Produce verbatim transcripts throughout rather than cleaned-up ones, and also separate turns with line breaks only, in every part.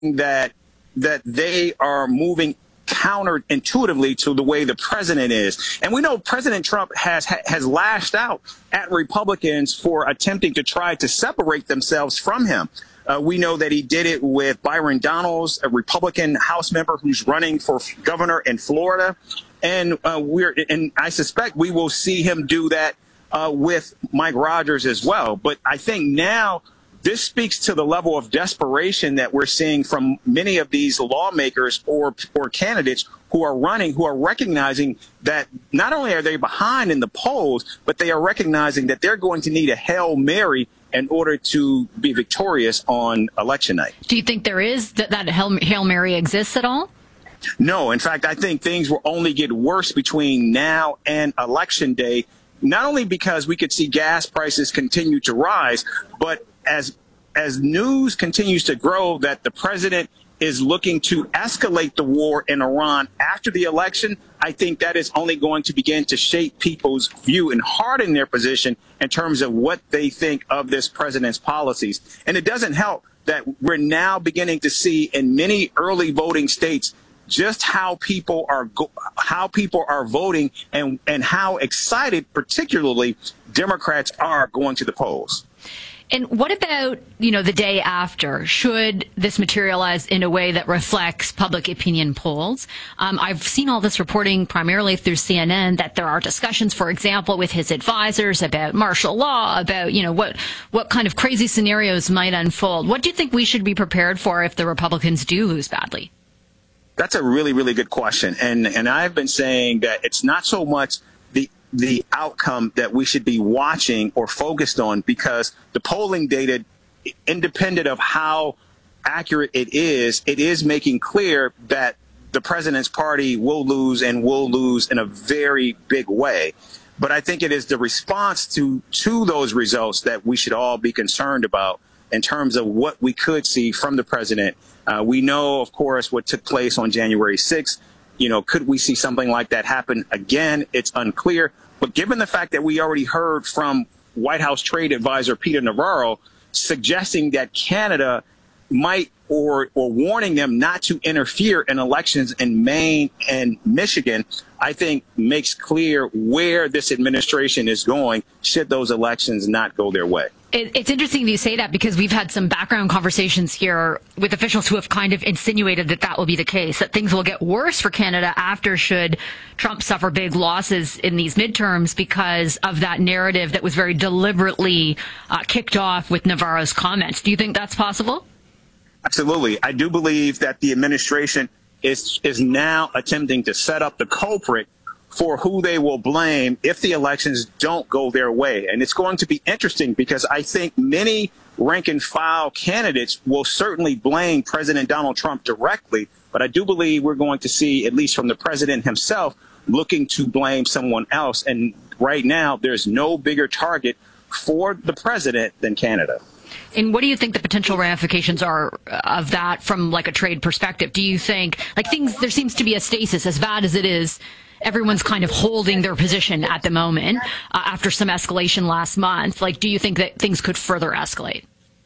that that they are moving counterintuitively to the way the president is. And we know President Trump has has lashed out at Republicans for attempting to try to separate themselves from him. Uh, we know that he did it with Byron Donalds, a Republican House member who's running for governor in Florida. And uh, we're and I suspect we will see him do that uh, with Mike Rogers as well. But I think now this speaks to the level of desperation that we're seeing from many of these lawmakers or or candidates who are running, who are recognizing that not only are they behind in the polls, but they are recognizing that they're going to need a Hail Mary in order to be victorious on election night.
Do you think there is that, that Hail Mary exists at all?
No. In fact, I think things will only get worse between now and election day, not only because we could see gas prices continue to rise, but as as news continues to grow that the president is looking to escalate the war in Iran after the election, I think that is only going to begin to shape people's view and harden their position in terms of what they think of this president's policies. And it doesn't help that we're now beginning to see in many early voting states just how people are go- how people are voting and, and how excited particularly Democrats are going to the polls.
And what about, you know, the day after? Should this materialize in a way that reflects public opinion polls? Um, I've seen all this reporting primarily through C N N that there are discussions, for example, with his advisors about martial law, about, you know, what what kind of crazy scenarios might unfold. What do you think we should be prepared for if the Republicans do lose badly?
That's a really, really good question. And and I've been saying that it's not so much the the outcome that we should be watching or focused on, because the polling data, independent of how accurate it is, it is making clear that the president's party will lose and will lose in a very big way. But I think it is the response to to those results that we should all be concerned about in terms of what we could see from the president. Uh, we know, of course, what took place on January sixth. You know, could we see something like that happen again? It's unclear. But given the fact that we already heard from White House trade advisor Peter Navarro suggesting that Canada might or or warning them not to interfere in elections in Maine and Michigan, I think makes clear where this administration is going should those elections not go their way.
It, it's interesting that you say that, because we've had some background conversations here with officials who have kind of insinuated that that will be the case, that things will get worse for Canada after should Trump suffer big losses in these midterms because of that narrative that was very deliberately uh, kicked off with Navarro's comments. Do you think that's possible?
Absolutely. I do believe that the administration is is now attempting to set up the culprit for who they will blame if the elections don't go their way. And it's going to be interesting because I think many rank and file candidates will certainly blame President Donald Trump directly. But I do believe we're going to see, at least from the president himself, looking to blame someone else. And right now, there's no bigger target for the president than Canada.
And what do you think the potential ramifications are of that from like a trade perspective? Do you think like things, there seems to be a stasis, as bad as it is, everyone's kind of holding their position at the moment uh, after some escalation last month. Like, do you think that things could further escalate?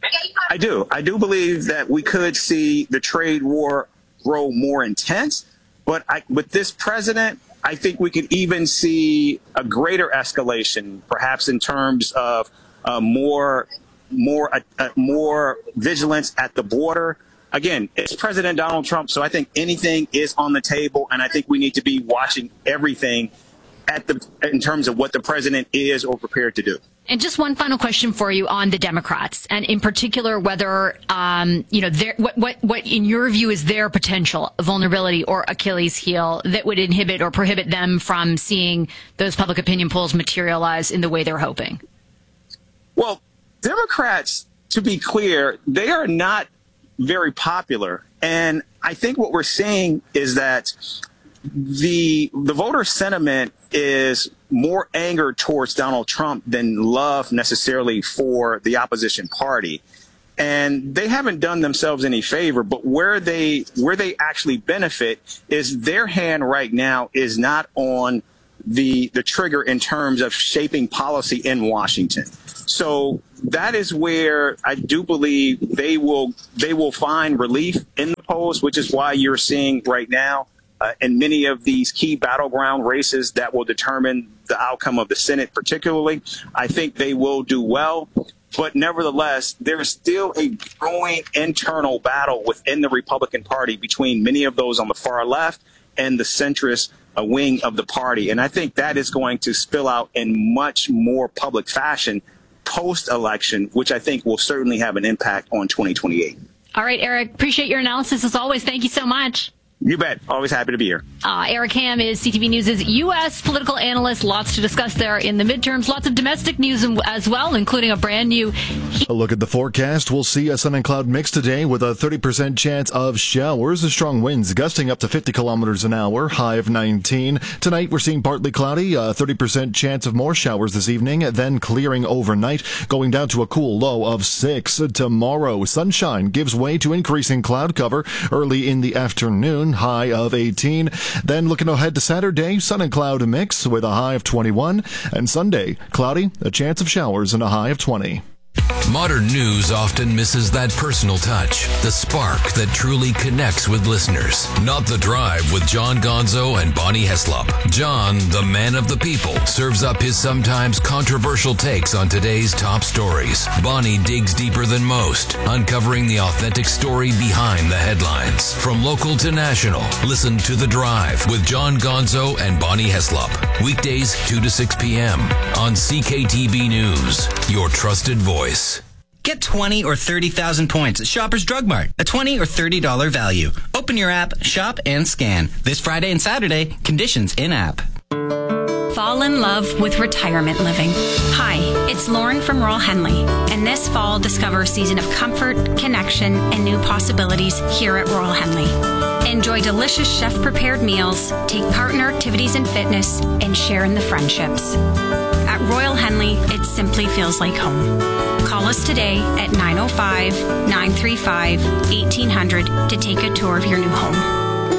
I do. I do believe that we could see the trade war grow more intense. But I, with this president, I think we could even see a greater escalation, perhaps in terms of uh, more more uh, uh, more vigilance at the border. Again, it's President Donald Trump, so I think anything is on the table, and I think we need to be watching everything at the in terms of what the president is or prepared to do.
And just one final question for you on the Democrats, and in particular, whether um, you know their, what what what in your view is their potential vulnerability or Achilles heel that would inhibit or prohibit them from seeing those public opinion polls materialize in the way they're hoping.
Well, Democrats, to be clear, they are not very popular. And I think what we're seeing is that the the voter sentiment is more anger towards Donald Trump than love necessarily for the opposition party. And they haven't done themselves any favor, but where they where they actually benefit is their hand right now is not on the the trigger in terms of shaping policy in Washington. So that is where I do believe they will they will find relief in the polls, which is why you're seeing right now uh, in many of these key battleground races that will determine the outcome of the Senate particularly. I think they will do well. But nevertheless, there is still a growing internal battle within the Republican Party between many of those on the far left and the centrist uh, wing of the party. And I think that is going to spill out in much more public fashion post-election, which I think will certainly have an impact on twenty twenty-eight.
All right, Eric, appreciate your analysis as always. Thank you so much.
You bet. Always happy to be here.
Uh, Eric Ham is C T V News' U S political analyst. Lots to discuss there in the midterms. Lots of domestic news as well, including a brand new...
A look at the forecast. We'll see a sun and cloud mix today with a thirty percent chance of showers. The strong winds gusting up to fifty kilometers an hour, high of nineteen. Tonight, we're seeing partly cloudy, a thirty percent chance of more showers this evening, then clearing overnight, going down to a cool low of six. Tomorrow, sunshine gives way to increasing cloud cover early in the afternoon, high of eighteen. Then looking ahead to Saturday, sun and cloud mix with a high of twenty-one. And Sunday, cloudy, a chance of showers and a high of twenty.
Modern news often misses that personal touch, the spark that truly connects with listeners. Not The Drive with John Gonzo and Bonnie Heslop. John, the man of the people, serves up his sometimes controversial takes on today's top stories. Bonnie digs deeper than most, uncovering the authentic story behind the headlines. From local to national, listen to The Drive with John Gonzo and Bonnie Heslop. Weekdays two to six p.m. on C K T B News, your trusted voice.
Get twenty or thirty thousand points at Shoppers Drug Mart. A twenty or thirty dollars value. Open your app, shop, and scan. This Friday and Saturday, conditions in-app.
Fall in love with retirement living. Hi, it's Lauren from Royal Henley, and this fall discover a season of comfort, connection, and new possibilities here at Royal Henley. Enjoy delicious chef-prepared meals, take part in our activities and fitness, and share in the friendships. At Royal Henley, it simply feels like home. Call us today at nine oh five, nine three five, eighteen hundred to take a tour of your new home.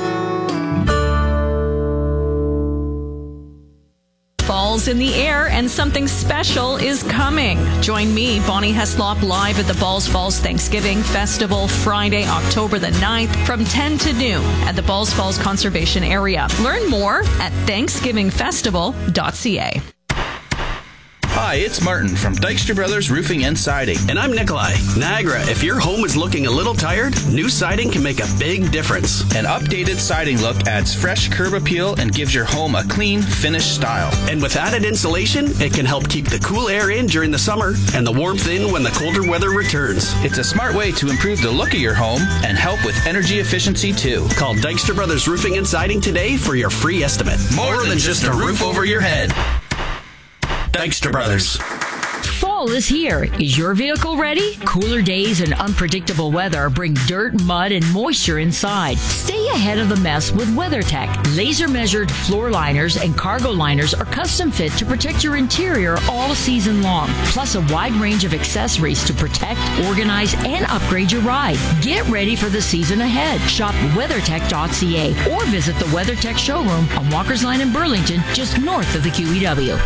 Fall's in the air and something special is coming. Join me, Bonnie Heslop, live at the Balls Falls Thanksgiving Festival Friday, October the ninth from ten to noon at the Balls Falls Conservation Area. Learn more at thanksgiving festival dot c a.
Hi, it's Martin from Dykstra Brothers Roofing and Siding.
And I'm Nikolai. Niagara, if your home is looking a little tired, new siding can make a big difference.
An updated siding look adds fresh curb appeal and gives your home a clean, finished style.
And with added insulation, it can help keep the cool air in during the summer and the warmth in when the colder weather returns.
It's a smart way to improve the look of your home and help with energy efficiency too.
Call Dykstra Brothers Roofing and Siding today for your free estimate.
More, More than, than just a roof over your head.
Dykstra Brothers.
Fall is here. Is your vehicle ready? Cooler days and unpredictable weather bring dirt, mud, and moisture inside. Stay ahead of the mess with WeatherTech. Laser-measured floor liners and cargo liners are custom fit to protect your interior all season long. Plus a wide range of accessories to protect, organize, and upgrade your ride. Get ready for the season ahead. Shop weathertech dot c a or visit the WeatherTech showroom on Walker's Line in Burlington, just north of the Q E W.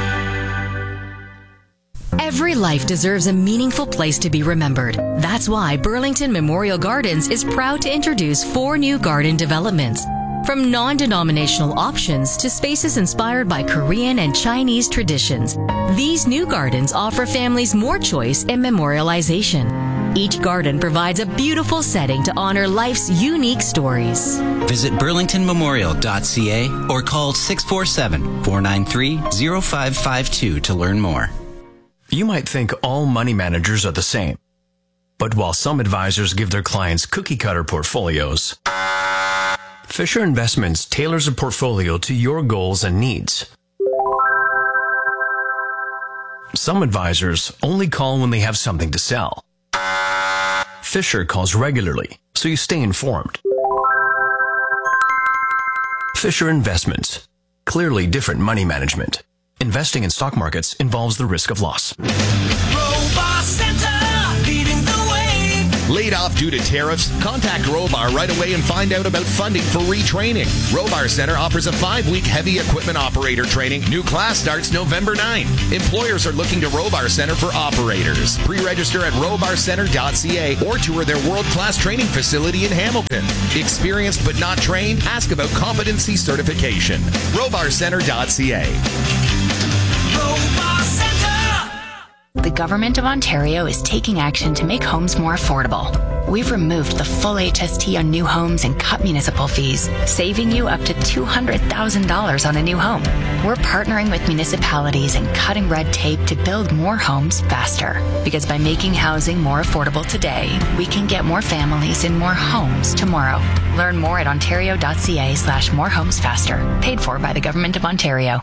Every life deserves a meaningful place to be remembered. That's why Burlington Memorial Gardens is proud to introduce four new garden developments. From non-denominational options to spaces inspired by Korean and Chinese traditions, these new gardens offer families more choice and memorialization. Each garden provides a beautiful setting to honor life's unique stories.
Visit burlington memorial dot c a or call six four seven, four nine three, zero five five two to learn more.
You might think all money managers are the same. But while some advisors give their clients cookie-cutter portfolios, Fisher Investments tailors a portfolio to your goals and needs. Some advisors only call when they have something to sell. Fisher calls regularly, so you stay informed. Fisher Investments. Clearly different money management. Investing in stock markets involves the risk of loss.
Robot Center, leading the way. Laid off due to tariffs? Contact Robar right away and find out about funding for retraining. Robar Center offers a five-week heavy equipment operator training. New class starts November ninth. Employers are looking to Robar Center for operators. Pre-register at robar center dot c a or tour their world-class training facility in Hamilton. Experienced but not trained? Ask about competency certification. robar center dot c a.
Robar Center. The Government of Ontario is taking action to make homes more affordable. We've removed the full H S T on new homes and cut municipal fees, saving you up to two hundred thousand dollars on a new home. We're partnering with municipalities and cutting red tape to build more homes faster. Because by making housing more affordable today, we can get more families in more homes tomorrow. Learn more at ontario dot c a slash more homes faster. Paid for by the Government of Ontario.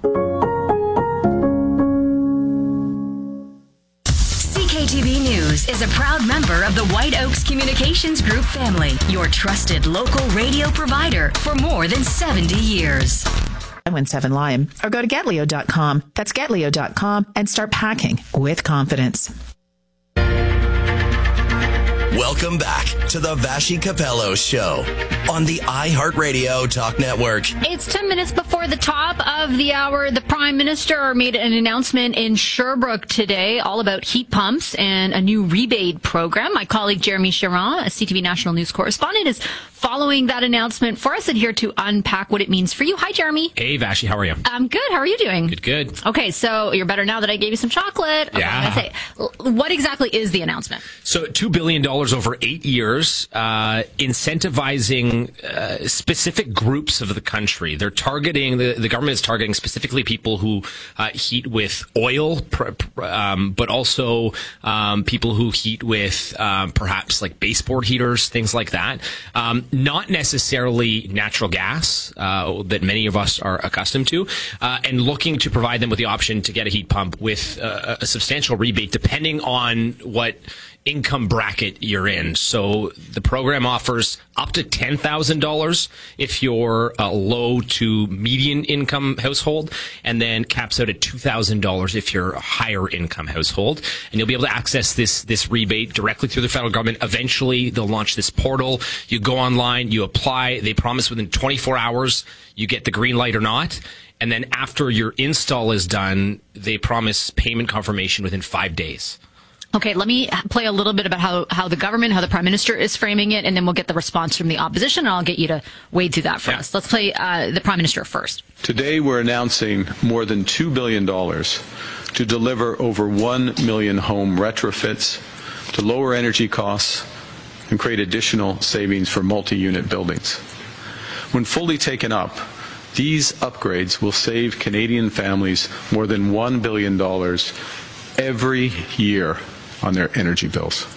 C K T V News is a proud member of the White Oaks Communications Group family, your trusted local radio provider for more than seventy years.
Win seven Lime, or go to Gatlio dot com. That's Gatlio dot com and start packing with confidence.
Welcome back to the Vashi Capello Show on the iHeartRadio Talk Network.
It's ten minutes before the top of the hour. The Prime Minister made an announcement in Sherbrooke today all about heat pumps and a new rebate program. My colleague Jeremy Charron, a C T V National News correspondent, is following that announcement for us and here to unpack what it means for you. Hi, Jeremy.
Hey, Vashi. How are you?
I'm good. How are you doing?
Good, good.
Okay, so you're better now that I gave you some chocolate. Okay,
yeah.
Say, what exactly is the announcement?
So two billion dollars over eight years, uh, incentivizing uh, specific groups of the country. They're targeting, the, the government is targeting specifically people who uh, heat with oil, pr- pr- um, but also um, people who heat with um, perhaps like baseboard heaters, things like that. Um, not necessarily natural gas uh, that many of us are accustomed to, uh, and looking to provide them with the option to get a heat pump with uh, a substantial rebate depending on what income bracket you're in. So the program offers up to ten thousand dollars if you're a low to median income household, and then caps out at two thousand dollars if you're a higher income household. And you'll be able to access this this rebate directly through the federal government. Eventually, they'll launch this portal. You go online, you apply. They promise within twenty-four hours you get the green light or not. And then after your install is done, they promise payment confirmation within five days.
Okay, let me play a little bit about how, how the government, how the Prime Minister is framing it, and then we'll get the response from the opposition, and I'll get you to wade through that for yeah. us. Let's play uh, the Prime Minister first.
Today, we're announcing more than two billion dollars to deliver over one million home retrofits to lower energy costs and create additional savings for multi-unit buildings. When fully taken up, these upgrades will save Canadian families more than one billion dollars every year on their energy bills.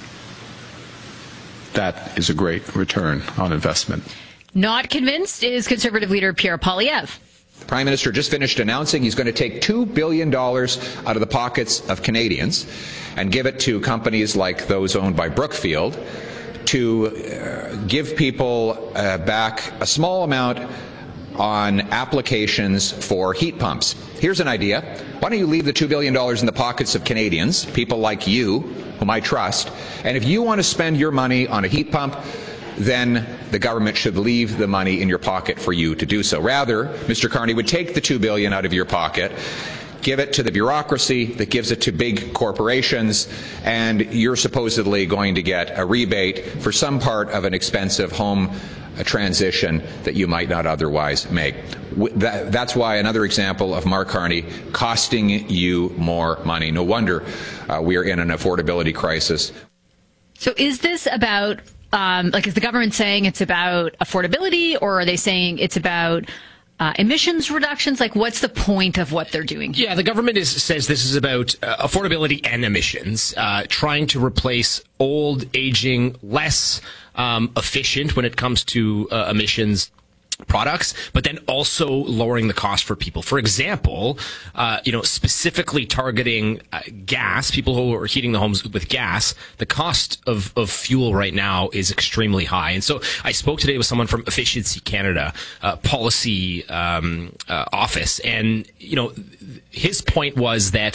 That is a great return on investment.
Not convinced is Conservative leader Pierre Poilievre.
The Prime Minister just finished announcing he's going to take two billion dollars out of the pockets of Canadians and give it to companies like those owned by Brookfield to uh, give people uh, back a small amount on applications for heat pumps. Here's an idea. Why don't you leave the two billion dollars in the pockets of Canadians, people like you, whom I trust, and if you want to spend your money on a heat pump, then the government should leave the money in your pocket for you to do so. Rather, Mister Carney would take the two billion dollars out of your pocket, give it to the bureaucracy that gives it to big corporations, and you're supposedly going to get a rebate for some part of an expensive home a transition that you might not otherwise make. That, that's why another example of Mark Carney costing you more money. No wonder uh, we are in an affordability crisis.
So is this about, um, like, is the government saying it's about affordability, or are they saying it's about Uh, emissions reductions? Like, what's the point of what they're doing here?
Yeah, the government is, says this is about uh, affordability and emissions, uh, trying to replace old, aging, less um, efficient when it comes to uh, emissions products, but then also lowering the cost for people. For example, uh, you know, specifically targeting uh, gas, people who are heating the homes with gas, the cost of, of fuel right now is extremely high. And so I spoke today with someone from Efficiency Canada uh, policy um, uh, office, and, you know, his point was that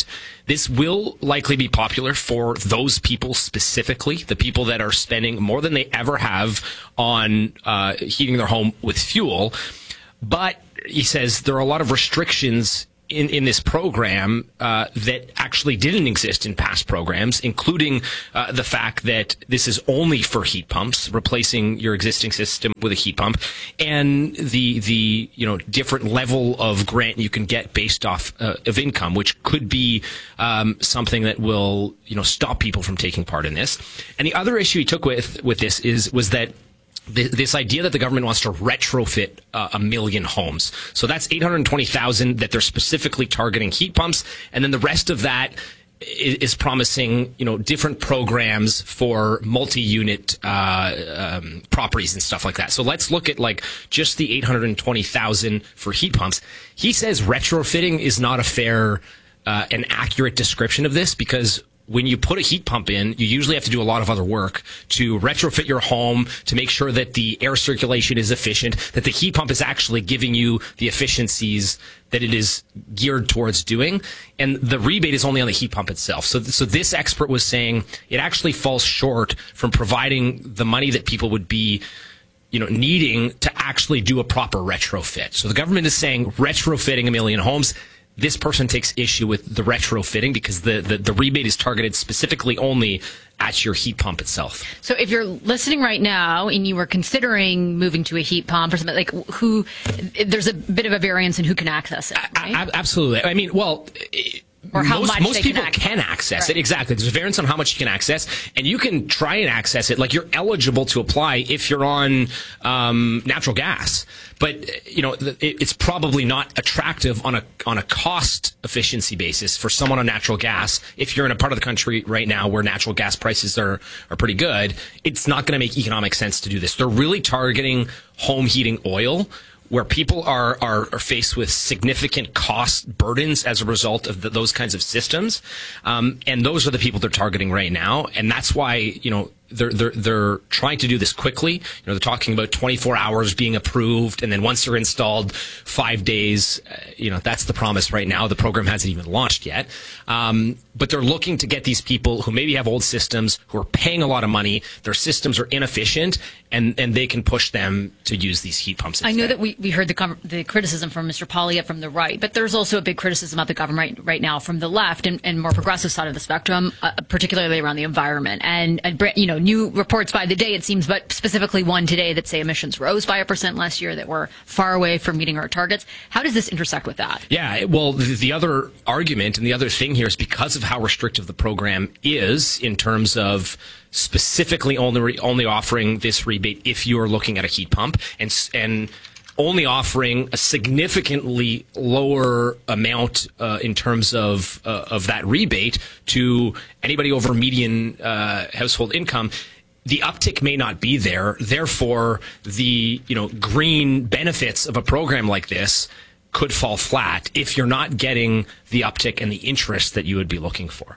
This will likely be popular for those people specifically, the people that are spending more than they ever have on uh, heating their home with fuel. But he says there are a lot of restrictions in, in this program uh, that actually didn't exist in past programs, including uh, the fact that this is only for heat pumps, replacing your existing system with a heat pump, and the the you know different level of grant you can get based off uh, of income, which could be um, something that will you know stop people from taking part in this. And the other issue he took with with this is was that this idea that the government wants to retrofit uh, a million homes. So that's eight hundred twenty thousand that they're specifically targeting heat pumps. And then the rest of that is, is promising, you know, different programs for multi-unit uh, um, properties and stuff like that. So let's look at like just the eight hundred twenty thousand for heat pumps. He says retrofitting is not a fair uh, and accurate description of this, because when you put a heat pump in, you usually have to do a lot of other work to retrofit your home, to make sure that the air circulation is efficient, that the heat pump is actually giving you the efficiencies that it is geared towards doing. And the rebate is only on the heat pump itself. So, so this expert was saying it actually falls short from providing the money that people would be you know, needing to actually do a proper retrofit. So the government is saying retrofitting a million homes. This person takes issue with the retrofitting because the, the, the rebate is targeted specifically only at your heat pump itself.
So if you're listening right now and you were considering moving to a heat pump or something, like who, there's a bit of a variance in who can access it, right?
A- absolutely. I mean, well... It,
Or how
most,
much
most
they
people
can access,
can access
right.
it. Exactly. There's a variance on how much you can access, and you can try and access it. Like, you're eligible to apply if you're on um, natural gas, but you know it, it's probably not attractive on a on a cost efficiency basis for someone on natural gas. If you're in a part of the country right now where natural gas prices are are pretty good, it's not going to make economic sense to do this. They're really targeting home heating oil, where people are, are, are faced with significant cost burdens as a result of the, those kinds of systems. Um, and those are the people they're targeting right now. And that's why, you know, they're, they're, they're trying to do this quickly. You know, they're talking about twenty-four hours being approved. And then once they're installed, five days, uh, you know, that's the promise right now. The program hasn't even launched yet. Um, but they're looking to get these people who maybe have old systems, who are paying a lot of money, their systems are inefficient, and, and they can push them to use these heat pumps instead.
I know that we, we heard the com- the criticism from Mister Poilievre from the right, but there's also a big criticism of the government right, right now from the left and, and more progressive side of the spectrum, uh, particularly around the environment. And, and, you know, new reports by the day, it seems, but specifically one today that say emissions rose by a percent last year, that we're far away from meeting our targets. How does this intersect with that?
Yeah, well, the, the other argument and the other thing here is because of how restrictive the program is in terms of specifically only only offering this rebate if you are looking at a heat pump, and and only offering a significantly lower amount uh, in terms of uh, of that rebate to anybody over median uh, household income. The uptick may not be there. Therefore, the you know green benefits of a program like this could fall flat if you're not getting the uptick and the interest that you would be looking for.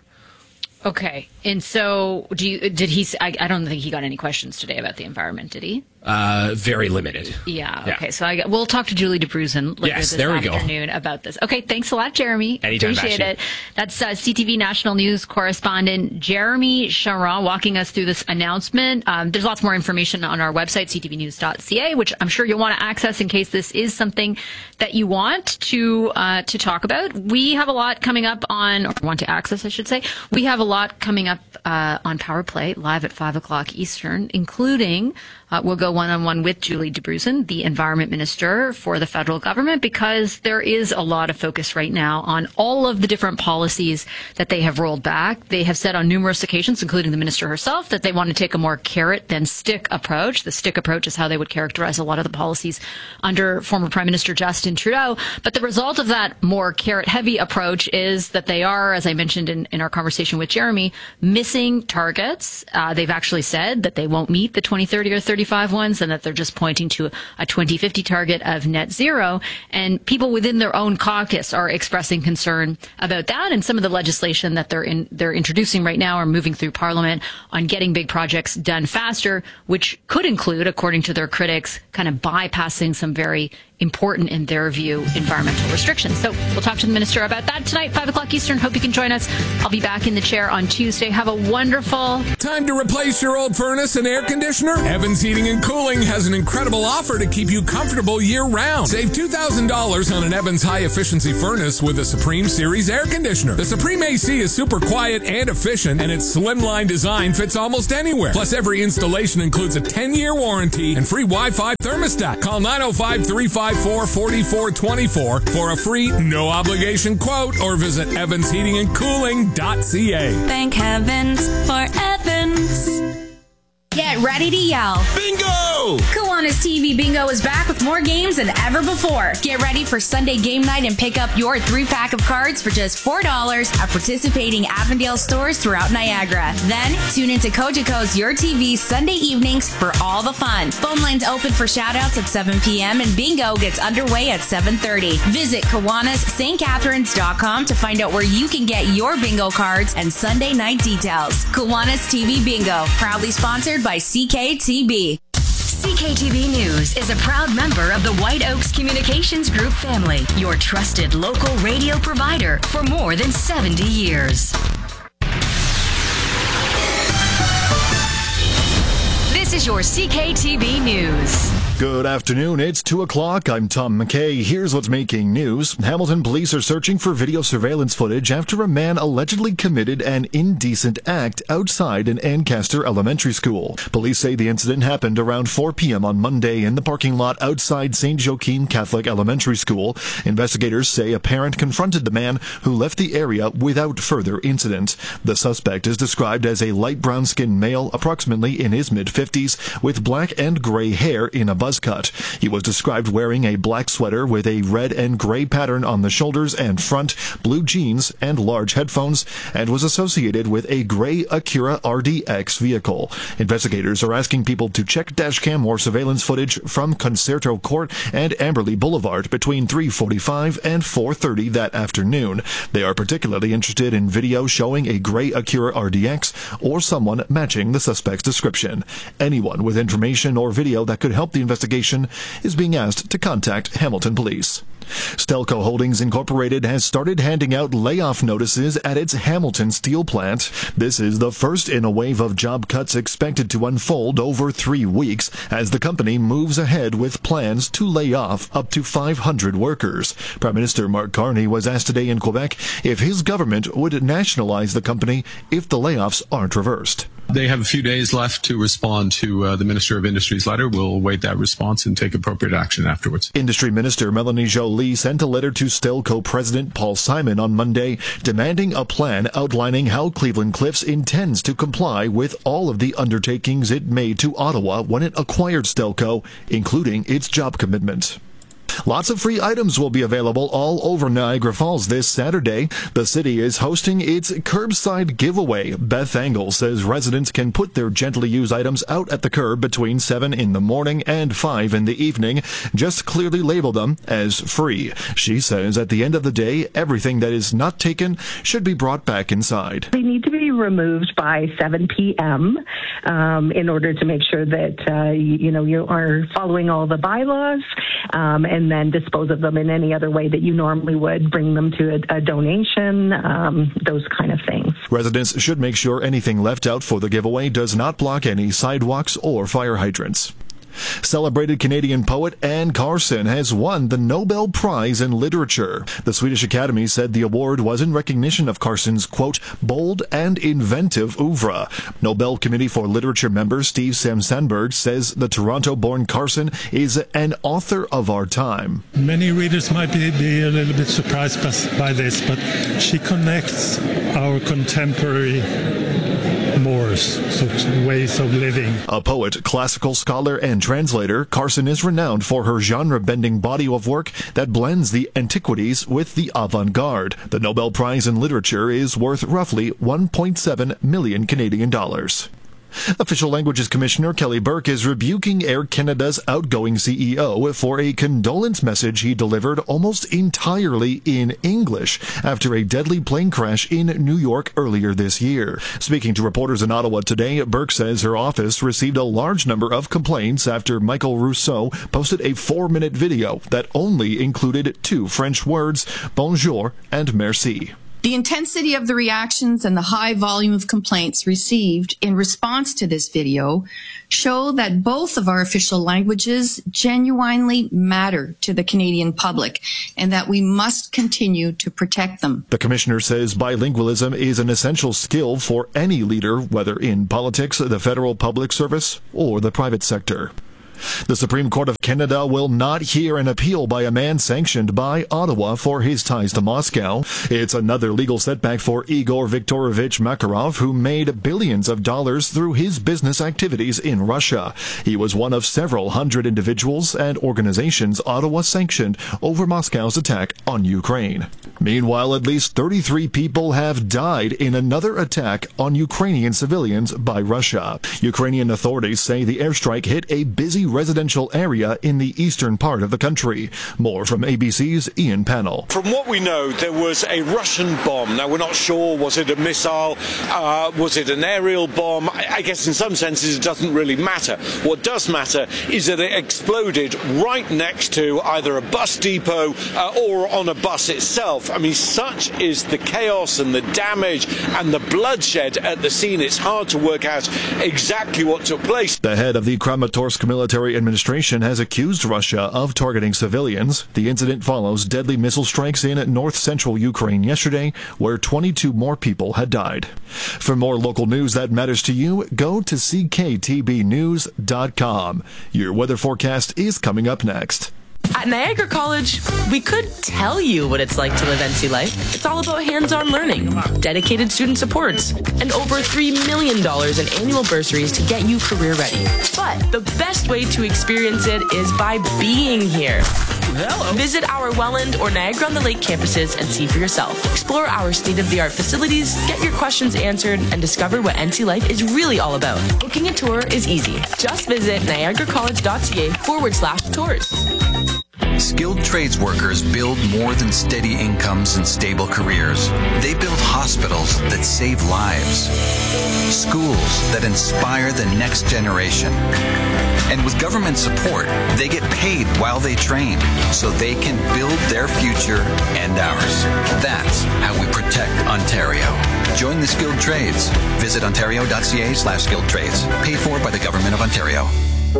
Okay. And so do you, did he, I, I don't think he got any questions today about the environment, did he?
Uh, very limited.
Yeah.
Yeah.
Okay. So I, we'll talk to Julie DeBruzen later
Yes,
this
there we go.
afternoon about this. Okay. Thanks a lot, Jeremy.
Anytime,
Appreciate
Vashi.
it. That's uh, C T V National News correspondent Jeremy Charron walking us through this announcement. Um, there's lots more information on our website, c t v news dot c a, which I'm sure you'll want to access in case this is something that you want to uh, to talk about. We have a lot coming up on, or want to access, I should say. We have a lot coming up uh, on Power Play live at five o'clock Eastern, including Uh, we'll go one-on-one with Julie DeBruzen, the Environment Minister for the federal government, because there is a lot of focus right now on all of the different policies that they have rolled back. They have said on numerous occasions, including the minister herself, that they want to take a more carrot than stick approach. The stick approach is how they would characterize a lot of the policies under former Prime Minister Justin Trudeau. But the result of that more carrot-heavy approach is that they are, as I mentioned in, in our conversation with Jeremy, missing targets. Uh, they've actually said that they won't meet the twenty thirty or thirty-five ones, and that they're just pointing to a twenty fifty target of net zero. And people within their own caucus are expressing concern about that. And some of the legislation that they're in, they're introducing right now are moving through Parliament on getting big projects done faster, which could include, according to their critics, kind of bypassing some very important in their view environmental restrictions. So we'll talk to the minister about that tonight, five o'clock Eastern. Hope you can join us. I'll be back in the chair on Tuesday. Have a wonderful...
Time to replace your old furnace and air conditioner? Evans Heating and Cooling has an incredible offer to keep you comfortable year-round. Save two thousand dollars on an Evans high-efficiency furnace with a Supreme Series air conditioner. The Supreme A C is super quiet and efficient, and its slimline design fits almost anywhere. Plus, every installation includes a ten-year warranty and free Wi-Fi thermostat. Call nine oh five, three five four, four four two four for a free, no-obligation quote, or visit evans heating and cooling dot c a.
Thank heavens for Evans.
Get ready to yell.
Bingo!
Kiwanis T V Bingo is back with more games than ever before. Get ready for Sunday game night and pick up your three-pack of cards for just four dollars at participating Avondale stores throughout Niagara. Then, tune into Cogeco's Your T V Sunday evenings for all the fun. Phone lines open for shoutouts at seven p.m. and bingo gets underway at seven thirty. Visit Kiwanis St Catharines dot com to find out where you can get your bingo cards and Sunday night details. Kiwanis T V Bingo, proudly sponsored by C K T B.
C K T B News is a proud member of the White Oaks Communications Group family, your trusted local radio provider for more than seventy years. This is your C K T B News.
Good afternoon. It's two o'clock. I'm Tom McKay. Here's what's making news. Hamilton police are searching for video surveillance footage after a man allegedly committed an indecent act outside an Ancaster elementary school. Police say the incident happened around four p.m. on Monday in the parking lot outside Saint Joachim Catholic Elementary School. Investigators say a parent confronted the man who left the area without further incident. The suspect is described as a light brown-skinned male, approximately in his mid-fifties, with black and gray hair in a buzz cut. He was described wearing a black sweater with a red and gray pattern on the shoulders and front, blue jeans, and large headphones, and was associated with a gray Acura R D X vehicle. Investigators are asking people to check dashcam or surveillance footage from Concerto Court and Amberley Boulevard between three forty-five and four thirty that afternoon. They are particularly interested in video showing a gray Acura R D X or someone matching the suspect's description. Anyone with information or video that could help the investigation is being asked to contact Hamilton Police. Stelco Holdings Incorporated has started handing out layoff notices at its Hamilton steel plant. This is the first in a wave of job cuts expected to unfold over three weeks as the company moves ahead with plans to lay off up to five hundred workers. Prime Minister Mark Carney was asked today in Quebec if his government would nationalize the company if the layoffs aren't reversed.
They have a few days left to respond to uh, the Minister of Industry's letter. We'll await that response and take appropriate action afterwards.
Industry Minister Melanie Joly sent a letter to Stelco President Paul Simon on Monday demanding a plan outlining how Cleveland Cliffs intends to comply with all of the undertakings it made to Ottawa when it acquired Stelco, including its job commitment. Lots of free items will be available all over Niagara Falls this Saturday. The city is hosting its curbside giveaway. Beth Angle says residents can put their gently used items out at the curb between seven in the morning and five in the evening. Just clearly label them as free. She says at the end of the day, everything that is not taken should be brought back inside.
They need to be removed by seven p.m. Um, in order to make sure that, uh, you, you know, you are following all the bylaws, um, and then dispose of them in any other way that you normally would, bring them to a, a donation, um, those kind of things.
Residents should make sure anything left out for the giveaway does not block any sidewalks or fire hydrants. Celebrated Canadian poet Anne Carson has won the Nobel Prize in Literature. The Swedish Academy said the award was in recognition of Carson's, quote, bold and inventive oeuvre. Nobel Committee for Literature member Steve Samsandberg says the Toronto-born Carson is an author of our time.
Many readers might be, be a little bit surprised by this, but she connects our contemporary mores, so ways of living.
A poet, classical scholar, and translator, Carson is renowned for her genre-bending body of work that blends the antiquities with the avant-garde. The Nobel Prize in Literature is worth roughly one point seven million Canadian dollars. Official Languages Commissioner Kelly Burke is rebuking Air Canada's outgoing C E O for a condolence message he delivered almost entirely in English after a deadly plane crash in New York earlier this year. Speaking to reporters in Ottawa today, Burke says her office received a large number of complaints after Michael Rousseau posted a four-minute video that only included two French words, bonjour and merci.
The intensity of the reactions and the high volume of complaints received in response to this video show that both of our official languages genuinely matter to the Canadian public and that we must continue to protect them.
The commissioner says bilingualism is an essential skill for any leader, whether in politics, the federal public service, or the private sector. The Supreme Court of Canada will not hear an appeal by a man sanctioned by Ottawa for his ties to Moscow. It's another legal setback for Igor Viktorovich Makarov, who made billions of dollars through his business activities in Russia. He was one of several hundred individuals and organizations Ottawa sanctioned over Moscow's attack on Ukraine. Meanwhile, at least thirty-three people have died in another attack on Ukrainian civilians by Russia. Ukrainian authorities say the airstrike hit a busy residential area in the eastern part of the country. More from A B C's Ian Pannell.
From what we know, there was a Russian bomb. Now, we're not sure, was it a missile? Uh, was it an aerial bomb? I, I guess in some senses it doesn't really matter. What does matter is that it exploded right next to either a bus depot uh, or on a bus itself. I mean, such is the chaos and the damage and the bloodshed at the scene. It's hard to work out exactly what took place.
The head of the Kramatorsk military administration has accused Russia of targeting civilians. The incident follows deadly missile strikes in north-central Ukraine yesterday, where twenty-two more people had died. For more local news that matters to you, go to c k t b news dot com. Your weather forecast is coming up next.
At Niagara College, we could tell you what it's like to live N C life. It's all about hands-on learning, dedicated student supports, and over three million dollars in annual bursaries to get you career ready. But the best way to experience it is by being here. Hello. Visit our Welland or Niagara-on-the-Lake campuses and see for yourself. Explore our state-of-the-art facilities, get your questions answered, and discover what N C life is really all about. Booking a tour is easy. Just visit niagaracollege.ca forward slash tours.
Skilled trades workers build more than steady incomes and stable careers. They build hospitals that save lives, schools that inspire the next generation. And with government support, they get paid while they train so they can build their future and ours. That's how we protect Ontario. Join the skilled trades. Visit ontario.ca slash skilled trades. Paid for by the Government of Ontario.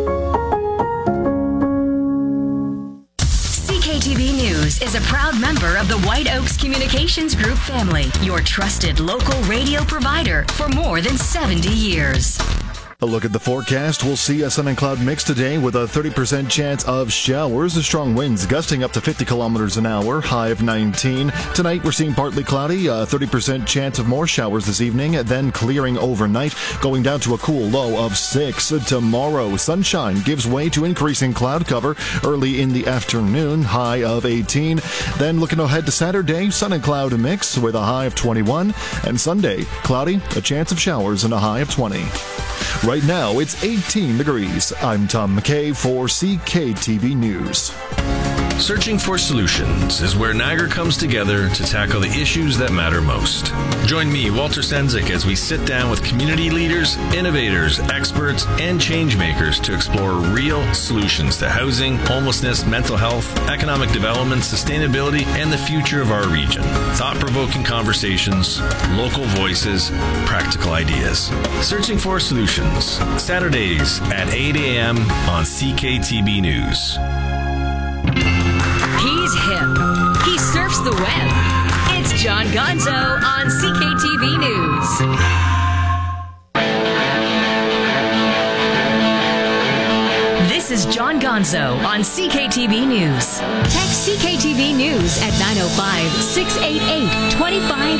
C K T V News is a proud member of the White Oaks Communications Group family, your trusted local radio provider for more than seventy years.
A look at the forecast. We'll see a sun and cloud mix today with a thirty percent chance of showers. The strong winds gusting up to fifty kilometers an hour, high of nineteen. Tonight we're seeing partly cloudy, a thirty percent chance of more showers this evening, then clearing overnight, going down to a cool low of six. Tomorrow, sunshine gives way to increasing cloud cover early in the afternoon, high of eighteen. Then looking ahead to Saturday, sun and cloud mix with a high of twenty-one. And Sunday, cloudy, a chance of showers and a high of twenty. Right now, it's eighteen degrees. I'm Tom McKay for C K T V News.
Searching for Solutions is where Niagara comes together to tackle the issues that matter most. Join me, Walter Senzik, as we sit down with community leaders, innovators, experts, and change makers to explore real solutions to housing, homelessness, mental health, economic development, sustainability, and the future of our region. Thought-provoking conversations, local voices, practical ideas. Searching for Solutions, Saturdays at eight a.m. on C K T B News.
He's hip. He surfs the web. It's John Gonzo on C K T V News. This is John Gonzo on C K T V News. Text C K T V News at nine oh five, six eight eight, two five